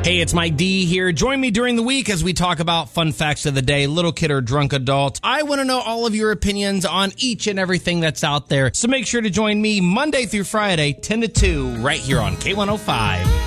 Hey, it's Mike D here. Join me during the week as we talk about fun facts of the day, little kid or drunk adult. I want to know all of your opinions on each and everything that's out there. So make sure to join me Monday through Friday, 10 to 2, right here on K105.